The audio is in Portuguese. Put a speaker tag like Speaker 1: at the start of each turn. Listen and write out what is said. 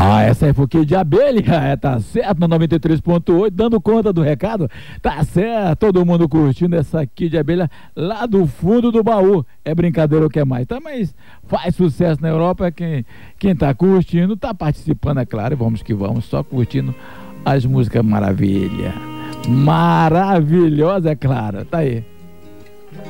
Speaker 1: Essa é porque de abelha, tá certo, no 93.8, dando conta do recado, tá certo, todo mundo curtindo essa aqui de abelha lá do fundo do baú, é brincadeira o que é mais, tá, mas faz sucesso na Europa, quem tá curtindo, tá participando, é claro, vamos que vamos, só curtindo as músicas maravilhosa, é claro, tá aí.